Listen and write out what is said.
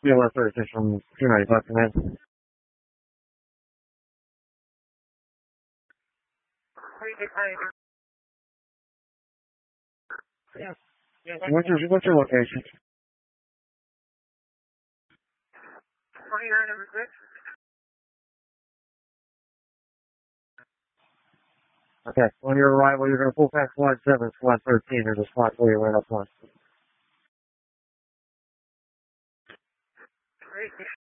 BLS 36 from 295 command. What's your location? 29 number 6. Okay. On your arrival, you're going to pull past squad 7, squad 13. There's a spot for you right up front. Great.